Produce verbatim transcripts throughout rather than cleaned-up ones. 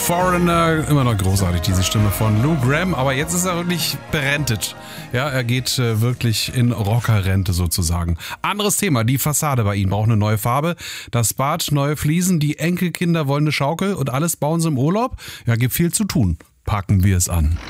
Foreigner, immer noch großartig, diese Stimme von Lou Gramm, aber jetzt ist er wirklich berentet. Ja, er geht äh, wirklich in Rockerrente sozusagen. Anderes Thema, die Fassade bei ihm braucht eine neue Farbe, das Bad, neue Fliesen, die Enkelkinder wollen eine Schaukel und alles bauen sie im Urlaub. Ja, gibt viel zu tun. Packen wir es an.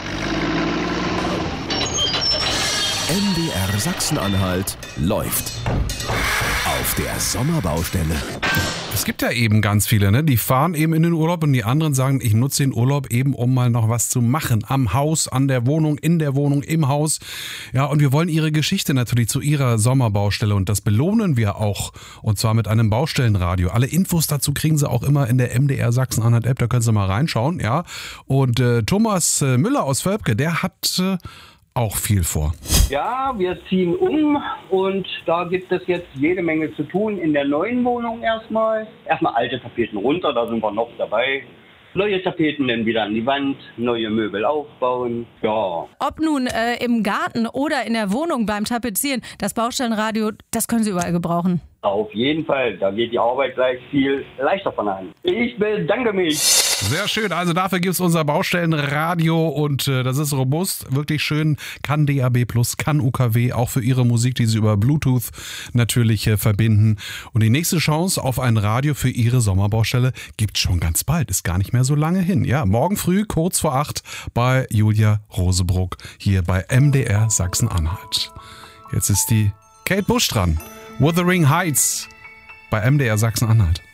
M D R Sachsen-Anhalt läuft auf der Sommerbaustelle. Es gibt ja eben ganz viele, ne? Die fahren eben in den Urlaub und die anderen sagen, ich nutze den Urlaub eben, um mal noch was zu machen. Am Haus, an der Wohnung, in der Wohnung, im Haus. Ja, und wir wollen ihre Geschichte natürlich zu ihrer Sommerbaustelle und das belohnen wir auch. Und zwar mit einem Baustellenradio. Alle Infos dazu kriegen Sie auch immer in der M D R Sachsen-Anhalt App, da können Sie mal reinschauen, ja. Und äh, Thomas äh, Müller aus Völpke, der hat äh, auch viel vor. Ja, wir ziehen um und da gibt es jetzt jede Menge zu tun in der neuen Wohnung erstmal. Erstmal alte Tapeten runter, da sind wir noch dabei. Neue Tapeten dann wieder an die Wand, neue Möbel aufbauen, ja. Ob nun äh, im Garten oder in der Wohnung beim Tapezieren, das Baustellenradio, das können Sie überall gebrauchen. Auf jeden Fall, da geht die Arbeit gleich viel leichter von an. Ich bedanke mich. Sehr schön, also dafür gibt es unser Baustellenradio und äh, das ist robust, wirklich schön, kann D A B plus, kann U K W, auch für Ihre Musik, die Sie über Bluetooth natürlich äh, verbinden. Und die nächste Chance auf ein Radio für Ihre Sommerbaustelle gibt es schon ganz bald, ist gar nicht mehr so lange hin. Ja, morgen früh, kurz vor acht, bei Julia Rosebruck, hier bei M D R Sachsen-Anhalt. Jetzt ist die Kate Bush dran, Wuthering Heights, bei M D R Sachsen-Anhalt.